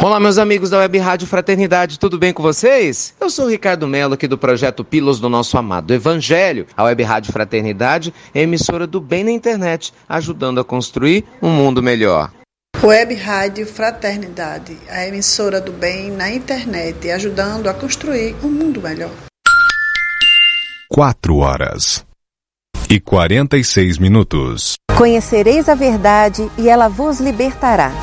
Olá, meus amigos da Web Rádio Fraternidade, tudo bem com vocês? Eu sou o Ricardo Mello, aqui do Projeto Pílulas do Nosso Amado Evangelho. A Web Rádio Fraternidade é emissora do bem na internet, ajudando a construir um mundo melhor. Web Rádio Fraternidade, a emissora do bem na internet, ajudando a construir um mundo melhor. 4h46. Conhecereis a verdade e ela vos libertará.